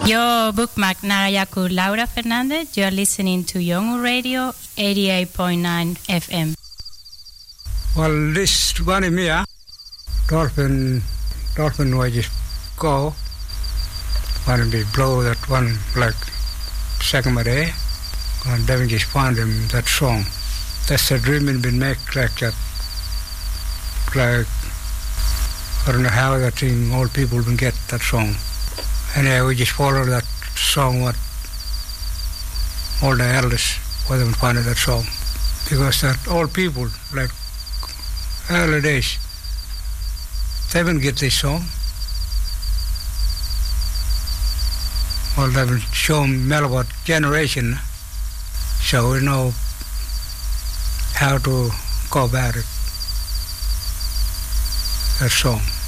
Yo bookmark Narayaku Laura Fernandez. You're listening to Yongu Radio 88.9 FM. Well, this one in here, dolphin was just go. When they blow that one like second of day, and then just found him that song. That's the dream been made like that. Like I don't know how that thing all people can get that song. Anyway, we just follow that song what all the elders was them finding that song. Because that old people, like early days, they didn't get this song. Well, they will show them about generation, so we know how to go about it, that song.